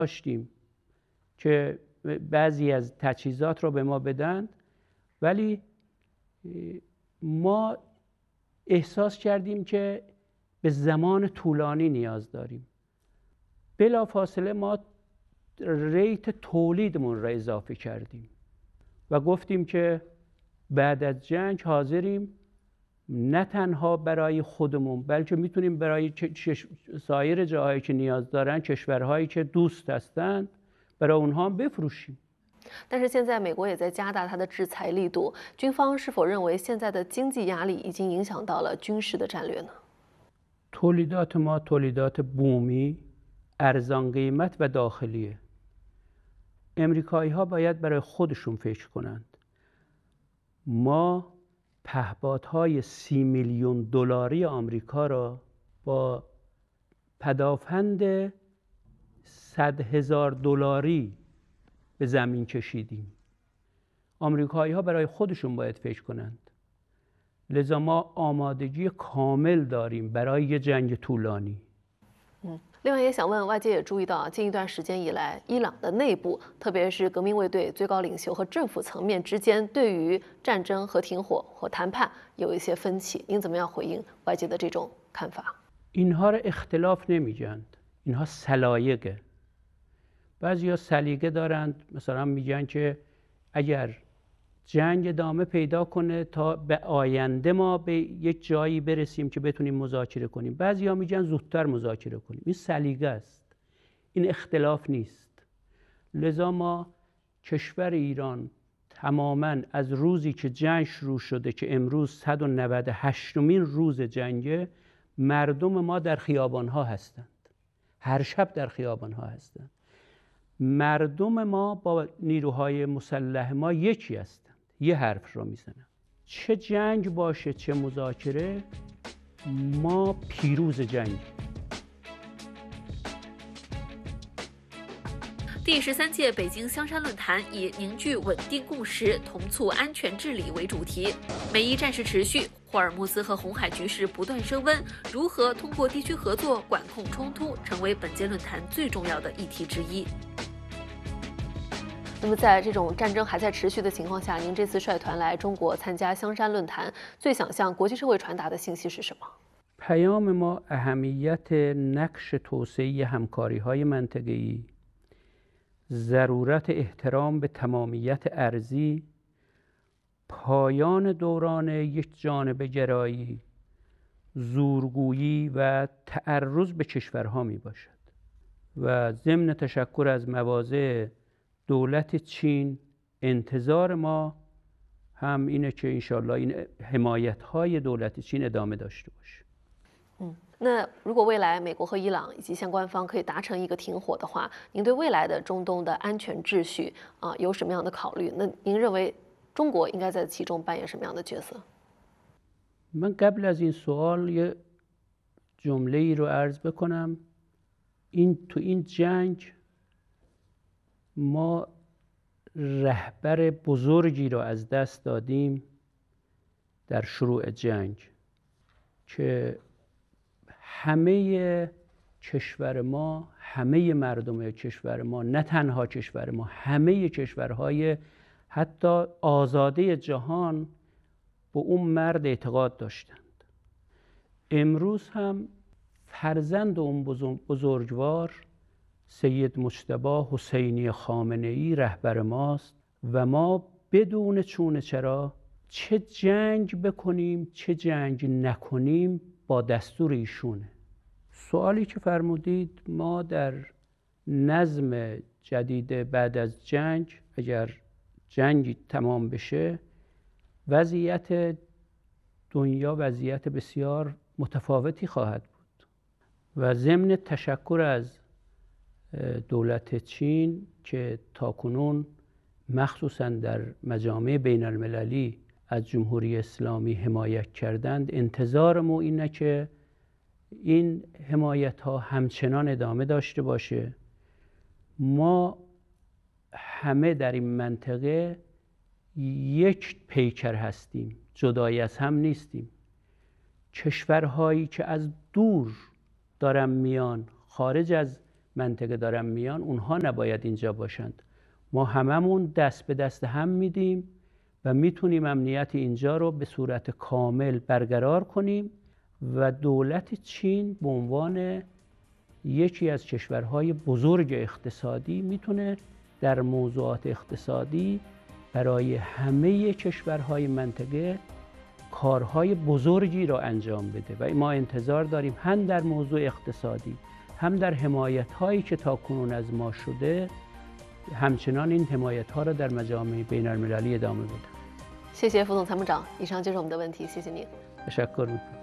داشتیم که بعضی از تجهیزات رو به ما بدن، ولی ما احساس کردیم که به زمان طولانی نیاز داریم. بلافاصله ما ریت تولیدمون را اضافه کردیم و گفتیم که بعد از جنگ حاضریم نه تنها برای خودمون بلکه میتونیم برای سایر جاهایی که نیاز دارن، کشورهایی که دوست هستند، برای اونها هم بفروشیم. 但是现在美国也在加大它的制裁力度，军方是否认为现在的经济压力已经影响到了军事的战略呢？ تولیدات ما تولیدات بومی، ارزان قیمت و داخلیه. امریکایی‌ها باید برای خودشون فکر کنند. ما پهپادهای 30 میلیون دلاری آمریکا را با پدافند 100,000 دلاری به زمین کشیدیم. آمریکایی‌ها برای خودشون باید فکر کنند. لذا ما آمادگی کامل داریم برای یه جنگ طولانی. 另外也想问，外界也注意到，近一段时间以来，伊朗的内部，特别是革命卫队最高领袖和政府层面之间，对于战争和停火或谈判有一些分歧。您怎么样回应外界的这种看法？ اینها را اختلاف نمیگند، اینها سلایقه. بعضیا سلیقه دارند، مثلا میگن که اگر جنگ ادامه پیدا کنه تا به آینده ما به یک جایی برسیم که بتونیم مذاکره کنیم. بعضیا میگن زودتر مذاکره کنیم. این سلیقه است، این اختلاف نیست. لذا ما کشور ایران تماماً از روزی که جنگ شروع شده که امروز 198مین روز جنگه، مردم ما در خیابان‌ها هستند. هر شب در خیابان‌ها هستند. مردم ما با نیروهای مسلح ما یکی هستند، یه حرف رو میزنن. چه جنگ باشه چه مذاکره، ما پیروز جنگ. 第13届北京香山论坛以凝聚稳定共识、同促安全治理为主题。美伊战事持续，霍尔木兹和红海局势不断升温，如何通过地区合作管控冲突，成为本届论坛最重要的议题之一。 那么，在这种战争还在持续的情况下，您这次率团来中国参加香山论坛，最想向国际社会传达的信息是什么？ پیام ما اهمیت نقش توسعه همکاری‌های منطقه‌ای، ضرورت احترام به تمامیت ارضی، پایان دوران یک جانبه گرایی، زورگویی و تعرض به کشورها می باشد و ضمن تشکر از مواضع دولت چین، انتظار ما هم اینه که انشالله این حمایت‌های دولت چین ادامه داشته باشه. 那如果未来美国和伊朗以及相关方可以达成一个停火的话，您对未来的中东的安全秩序有什么样的考虑？那您认为中国应该在其中扮演什么样的角色？ من قبل از این سوال یه جمله‌ای رو عرض بکنم. تو این جنگ ما رهبر بزرگی رو از دست دادیم در شروع جنگ که همه کشور ما، همه مردم کشور ما، نه تنها کشور ما، همه کشورهای حتی آزاده جهان به اون مرد اعتقاد داشتند. امروز هم فرزند اون بزرگوار سید مجتبی حسینی خامنه‌ای رهبر ماست و ما بدون چونه چرا چه جنگ بکنیم چه جنگ نکنیم با دستور ایشونه. سوالی که فرمودید، ما در نظم جدید بعد از جنگ، اگر جنگی تمام بشه، وضعیت دنیا وضعیت بسیار متفاوتی خواهد بود و ضمن تشکر از دولت چین که تاکنون مخصوصاً در مجامع بین المللی از جمهوری اسلامی حمایت کردند، انتظار ما اینه که این حمایت ها همچنان ادامه داشته باشه. ما همه در این منطقه یک پیکر هستیم، جدایی از هم نیستیم. کشورهایی که از دور دارن میان، خارج از منطقه دارن میان اونها نباید اینجا باشند. ما هممون دست به دست هم میدیم و میتونیم امنیت اینجا رو به صورت کامل برقرار کنیم و دولت چین به عنوان یکی از کشورهای بزرگ اقتصادی میتونه در موضوعات اقتصادی برای همه کشورهای منطقه کارهای بزرگی را انجام بده و ما انتظار داریم هم در موضوع اقتصادی هم در حمایت‌هایی که تاکنون از ما شده همچنان این حمایت‌ها را در مجامع بین‌المللی ادامه بده. 谢谢副总参谋长，以上就是我们的问题，谢谢您。 تشکر میکنم.